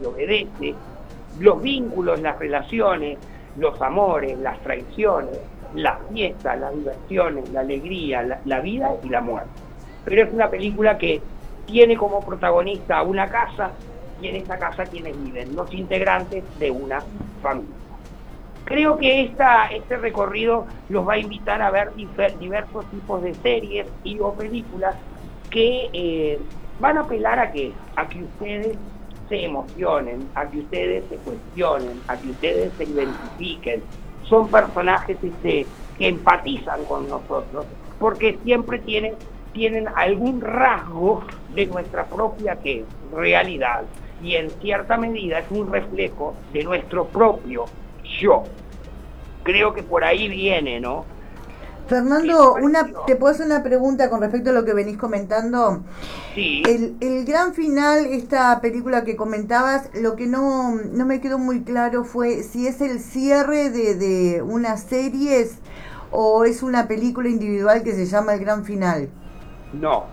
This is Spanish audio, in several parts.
se obedece, los vínculos, las relaciones, los amores, las traiciones, las fiestas, las diversiones, la alegría, la vida y la muerte. Pero es una película que tiene como protagonista una casa, y en esta casa quienes viven, los integrantes de una familia. Creo que este recorrido los va a invitar a ver diversos tipos de series y o películas que van a apelar a que ustedes se emocionen, a que ustedes se cuestionen, a que ustedes se identifiquen. Son personajes que empatizan con nosotros, porque siempre tienen algún rasgo de nuestra propia realidad, y en cierta medida es un reflejo de nuestro propio yo. Creo que por ahí viene, ¿no? Fernando, ¿te puedo hacer una pregunta con respecto a lo que venís comentando? Sí. El gran final, esta película que comentabas, lo que no me quedó muy claro fue si es el cierre de una serie o es una película individual que se llama El Gran Final. No.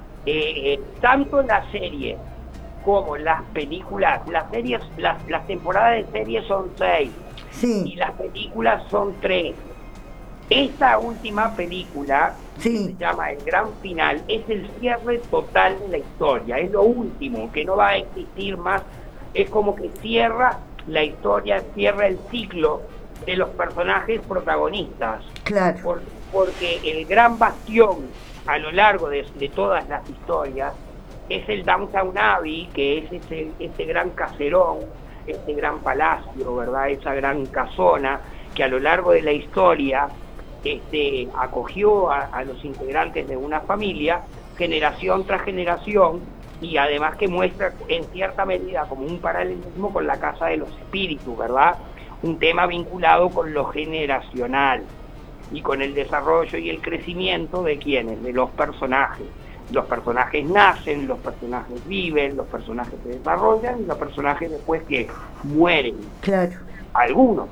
Tanto la serie como las películas, las temporadas de series son 6, sí, y las películas son 3. Esta última película, sí, que se llama El Gran Final, es el cierre total de la historia, es lo último, que no va a existir más, es como que cierra la historia, cierra el ciclo de los personajes protagonistas. claro. Porque el gran bastión a lo largo de todas las historias es el Downton Abbey, que es ese gran caserón, este gran palacio, ¿verdad? Esa gran casona que a lo largo de la historia acogió a los integrantes de una familia, generación tras generación, y además que muestra en cierta medida como un paralelismo con la Casa de los Espíritus, ¿verdad? Un tema vinculado con lo generacional y con el desarrollo y el crecimiento de quienes, de los personajes. Los personajes nacen, los personajes viven, los personajes se desarrollan y los personajes después que mueren. Claro. Algunos,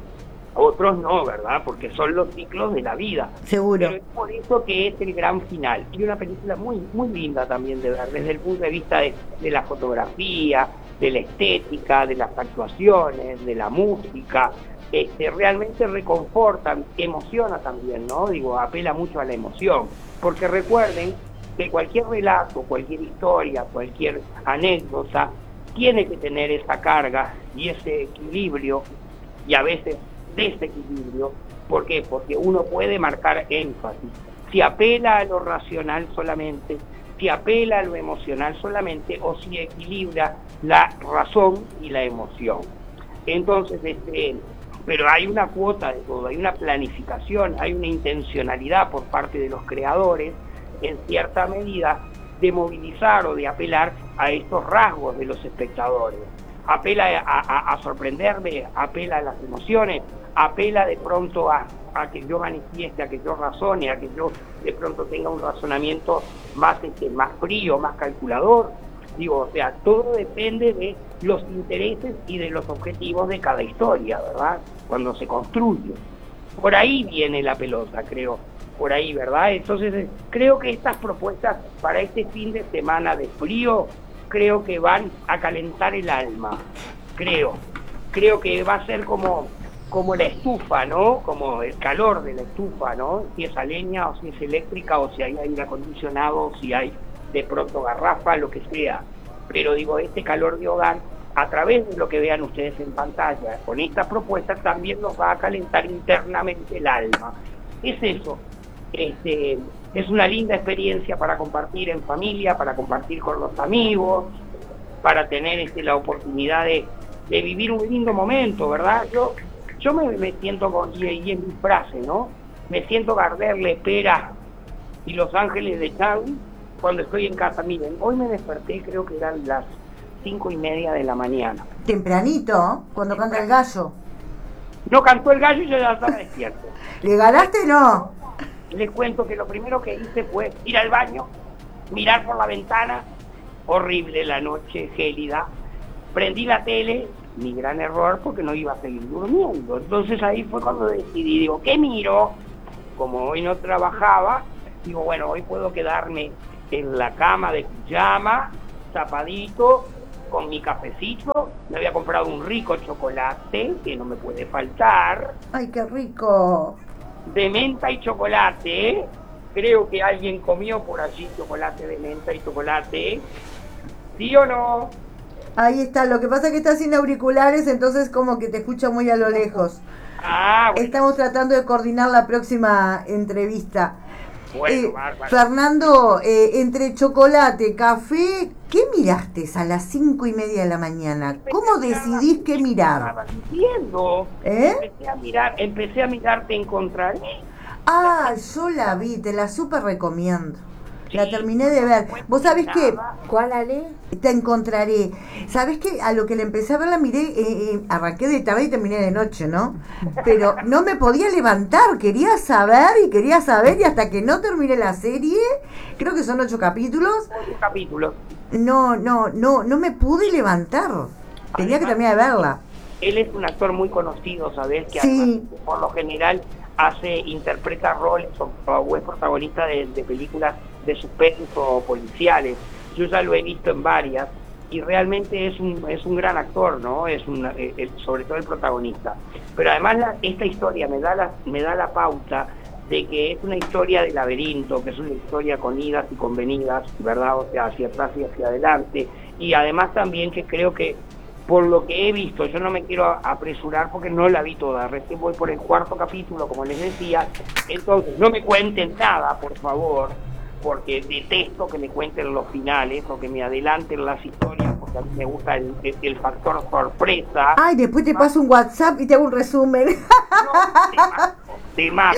otros no, ¿verdad? Porque son los ciclos de la vida. Seguro. Pero es por eso que es el gran final. Y una película muy, muy linda también de ver, desde el punto de vista de la fotografía, de la estética, de las actuaciones, de la música. Realmente reconforta, emociona también, ¿no? Digo, apela mucho a la emoción. Porque recuerden que cualquier relato, cualquier historia, cualquier anécdota tiene que tener esa carga y ese equilibrio, y a veces desequilibrio. ¿Por qué? Porque uno puede marcar énfasis. Si apela a lo racional solamente, si apela a lo emocional solamente, o si equilibra la razón y la emoción. Entonces, pero hay una cuota de todo, hay una planificación, hay una intencionalidad por parte de los creadores, en cierta medida, de movilizar o de apelar a estos rasgos de los espectadores. Apela a sorprenderme, apela a las emociones, apela de pronto a que yo manifieste, a que yo razone, a que yo de pronto tenga un razonamiento más frío, más calculador. Digo, o sea, todo depende de los intereses y de los objetivos de cada historia, ¿verdad? Cuando se construye. Por ahí viene la pelota, creo. Por ahí, ¿verdad? Entonces, creo que estas propuestas para este fin de semana de frío, creo que van a calentar el alma. Creo que va a ser como la estufa, ¿no? Como el calor de la estufa, ¿no? Si es a leña o si es eléctrica o si hay aire acondicionado, o si hay de pronto garrafa, lo que sea. Pero digo, este calor de hogar, a través de lo que vean ustedes en pantalla, con esta propuesta también nos va a calentar internamente el alma. Es eso. Es una linda experiencia para compartir en familia, para compartir con los amigos, para tener la oportunidad de vivir un lindo momento, ¿verdad? Yo me siento, y en mi frase, ¿no? Me siento Gardel, Lepera y Los Ángeles de Charlie cuando estoy en casa. Miren, hoy me desperté, creo que eran las 5:30 de la mañana. Tempranito, cuando canta el gallo. No cantó el gallo y yo ya estaba despierto. ¿Le ganaste o no? Les cuento que lo primero que hice fue ir al baño, mirar por la ventana, horrible la noche, gélida. Prendí la tele, mi gran error, porque no iba a seguir durmiendo. Entonces ahí fue cuando decidí, digo, ¿qué miro? Como hoy no trabajaba, digo, bueno, hoy puedo quedarme en la cama de pijama, tapadito, con mi cafecito, me había comprado un rico chocolate, que no me puede faltar. ¡Ay, qué rico! De menta y chocolate. Creo que alguien comió por allí chocolate de menta y chocolate. ¿Sí o no? Ahí está, lo que pasa es que estás sin auriculares, entonces como que te escucha muy a lo lejos. Bueno. Estamos tratando de coordinar la próxima entrevista. Bueno, bárbaro. Fernando, entre chocolate, café, ¿qué miraste a las 5:30 de la mañana? ¿Cómo decidís qué mirar? Estaba diciendo. Empecé a mirar Te Encontraré. Ah, yo la vi, te la súper recomiendo. La terminé de ver. ¿Vos sabés qué? ¿Cuál, Ale? Te Encontraré. ¿Sabés qué? A lo que le empecé a ver la miré, arranqué de tarde y terminé de noche, ¿no? Pero no me podía levantar, quería saber y hasta que no terminé la serie, creo que son 8 capítulos. 8 capítulos. No me pude levantar. Tenía que terminar de verla. Él es un actor muy conocido, ¿sabés? Que Sí. además, por lo general interpreta roles o es protagonista de películas de suspenso policiales. Yo ya lo he visto en varias y realmente es un gran actor, ¿no? Sobre todo el protagonista. Pero además esta historia me da la pauta de que es una historia de laberinto, que es una historia con idas y con venidas, ¿verdad? O sea, hacia atrás y hacia adelante. Y además también que creo que por lo que he visto, yo no me quiero apresurar porque no la vi toda, recién voy por el 4º capítulo, como les decía, entonces no me cuenten nada, por favor, porque detesto que me cuenten los finales o que me adelanten las historias, porque a mí me gusta el factor sorpresa. Ay, después te paso un WhatsApp y te hago un resumen. No, te mato.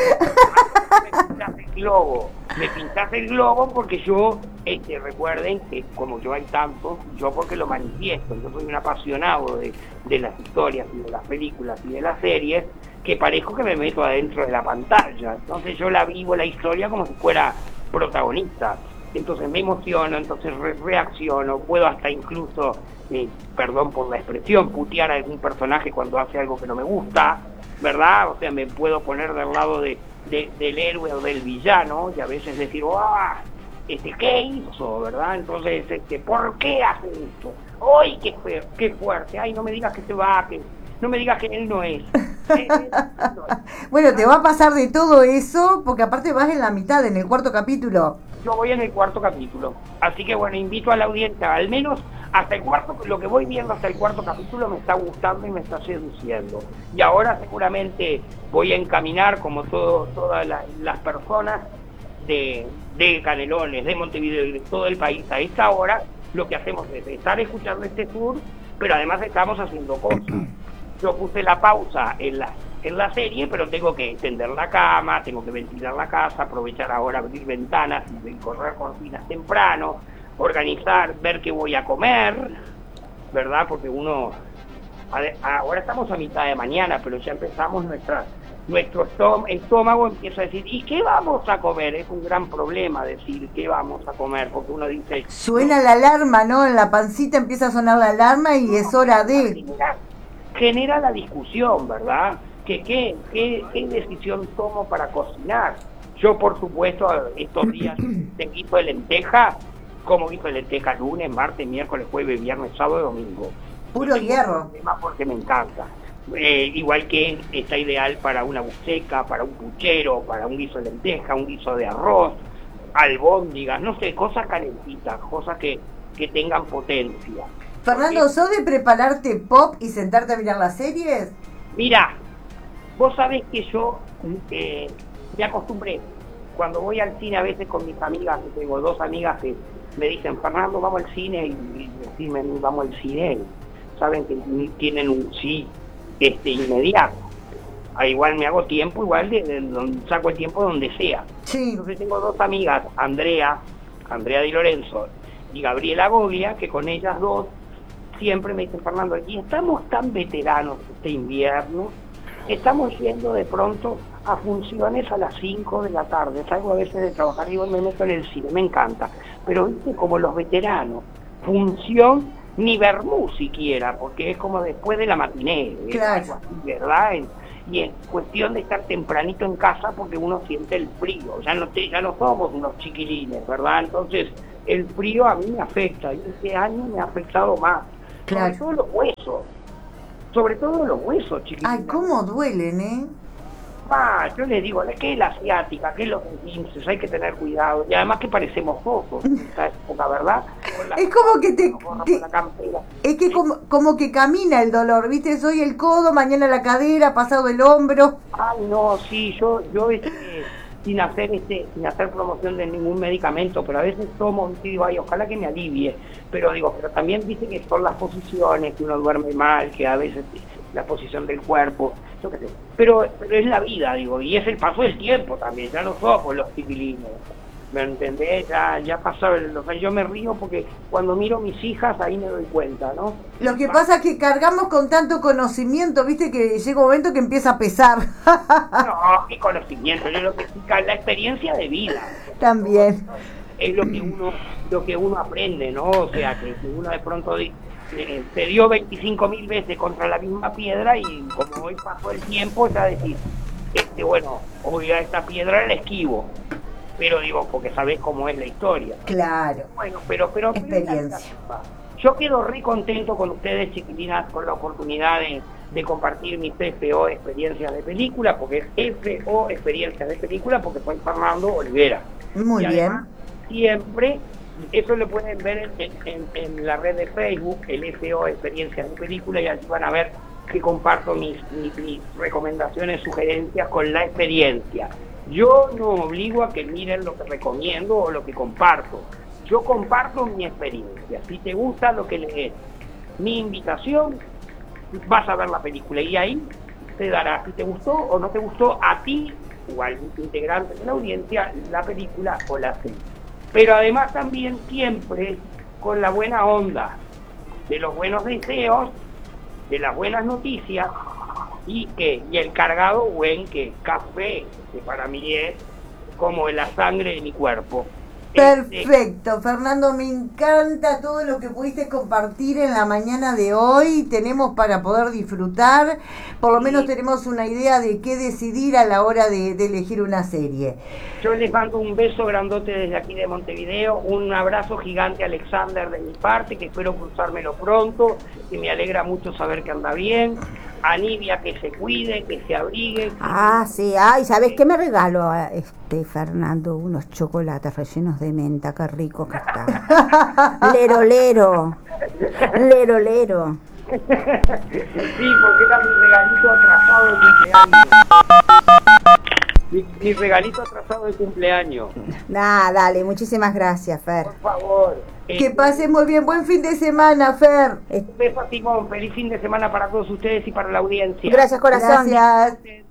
Me pintaste el globo porque yo, recuerden que como yo hay tantos, yo porque lo manifiesto, yo soy un apasionado de las historias y de las películas y de las series, que parezco que me meto adentro de la pantalla, entonces yo la vivo la historia como si fuera protagonista, entonces me emociono, entonces reacciono, puedo hasta incluso, perdón por la expresión, putear a algún personaje cuando hace algo que no me gusta, ¿verdad? O sea, me puedo poner del lado del héroe o del villano y a veces decir, ¡ah! ¿Qué hizo? ¿Verdad? Entonces, ¿por qué hace esto? ¡Ay, qué fuerte! ¡Ay, no me digas que se va! No me digas que él no es. Bueno, te va a pasar de todo eso, porque aparte vas en la mitad, en el 4º capítulo. Yo voy en el 4º capítulo. Así que bueno, invito a la audiencia, al menos hasta el 4º, lo que voy viendo hasta el 4º capítulo me está gustando y me está seduciendo. Y ahora seguramente voy a encaminar, como todas las personas de Canelones, de Montevideo y de todo el país a esta hora, lo que hacemos es estar escuchando este tour, pero además estamos haciendo cosas. Yo puse la pausa en la serie, pero tengo que tender la cama, tengo que ventilar la casa, aprovechar ahora abrir ventanas y correr cortinas temprano, organizar, ver qué voy a comer, ¿verdad? Porque ahora estamos a mitad de mañana, pero ya empezamos nuestro estómago empieza a decir, ¿y qué vamos a comer? Es un gran problema decir qué vamos a comer, porque uno dice... Suena la alarma, ¿no? En la pancita empieza a sonar la alarma y es hora de... Genera la discusión, ¿verdad? ¿Qué decisión tomo para cocinar? Yo, por supuesto, estos días te guiso de lenteja, como guiso de lenteja lunes, martes, miércoles, jueves, viernes, sábado y domingo. Puro hierro. Porque me encanta. Igual que está ideal para una buceca, para un puchero, para un guiso de lenteja, un guiso de arroz, albóndigas, no sé, cosas calentitas, cosas que tengan potencia. Fernando, ¿sos de prepararte pop y sentarte a mirar las series? Mira, vos sabés que yo me acostumbré. Cuando voy al cine a veces con mis amigas, tengo 2 amigas que me dicen, Fernando, vamos al cine, y decirme, vamos al cine. Saben que tienen un sí inmediato. Igual me hago tiempo, igual saco el tiempo donde sea. Sí. Entonces tengo 2 amigas, Andrea Di Lorenzo y Gabriela Goglia, que con ellas 2 siempre me dicen, Fernando, y estamos tan veteranos este invierno, estamos yendo de pronto a funciones a las 5 de la tarde, salgo a veces de trabajar y me meto en el cine, me encanta, pero viste como los veteranos, función ni vermú siquiera, porque es como después de la matiné, claro. Algo así, ¿verdad? Y es cuestión de estar tempranito en casa porque uno siente el frío, ya no somos unos chiquilines, ¿verdad? Entonces el frío a mí me afecta y este año me ha afectado más. Claro. Sobre todo los huesos, chiquilina. Ay, cómo duelen, ¿eh? Yo les digo, ¿qué es la asiática? ¿Qué es los 15? Hay que tener cuidado. Y además que parecemos fotos en esta época, ¿verdad? Es como que es que como que camina el dolor, ¿viste? Hoy el codo, mañana la cadera, pasado el hombro. Ay, no, sí, yo sin hacer promoción de ningún medicamento, pero a veces tomo, digo, ay, ojalá que me alivie. Pero también viste que son las posiciones, que uno duerme mal, que a veces la posición del cuerpo, yo qué sé. Pero es la vida, digo, y es el paso del tiempo también, ya no somos los chiquilines. ¿Me entendés? Ya pasaron los años. Yo me río porque cuando miro a mis hijas ahí me doy cuenta, ¿no? Lo que pasa es que cargamos con tanto conocimiento, viste, que llega un momento que empieza a pesar. No, qué conocimiento, yo lo que la experiencia de vida. También. Es lo que uno aprende, ¿no? O sea, que uno de pronto se dio 25.000 veces contra la misma piedra y como hoy pasó el tiempo, ya decir, bueno, hoy a esta piedra la esquivo. Pero digo, porque sabés cómo es la historia. Claro. Bueno, pero experiencia. Yo quedo re contento con ustedes, chiquilinas, con la oportunidad de compartir mis FO experiencias de película, porque es FO experiencias de película, porque soy Fernando Olivera. Muy y bien. Además, siempre, eso lo pueden ver en la red de Facebook, el FO experiencias de película, y allí van a ver que comparto mis recomendaciones, sugerencias con la experiencia. Yo no obligo a que miren lo que recomiendo o lo que comparto. Yo comparto mi experiencia. Si te gusta lo que lees, mi invitación, vas a ver la película y ahí te dará si te gustó o no te gustó a ti o al integrante de la audiencia la película o la serie. Pero además también siempre con la buena onda de los buenos deseos, de las buenas noticias y el cargado buen café, que para mí es como la sangre de mi cuerpo. Perfecto, Fernando, me encanta todo lo que pudiste compartir en la mañana de hoy. Tenemos para poder disfrutar, por lo menos tenemos una idea de qué decidir a la hora de elegir una serie. Yo les mando un beso grandote desde aquí de Montevideo, un abrazo gigante a Alexander de mi parte, que espero cruzármelo pronto, que me alegra mucho saber que anda bien. A Nivia, que se cuide, que se abrigue. Sí, ¿sabes qué me regalo a Fernando? Unos chocolates rellenos de menta, qué rico que está. Lero, lero. Lero, lero. Sí, porque era mi regalito atrasado de cumpleaños. Mi regalito atrasado de cumpleaños. Dale, muchísimas gracias, Fer. Por favor. Que pasen muy bien, buen fin de semana, Fer. Un beso a Simón, feliz fin de semana para todos ustedes y para la audiencia. Gracias, corazón. Gracias.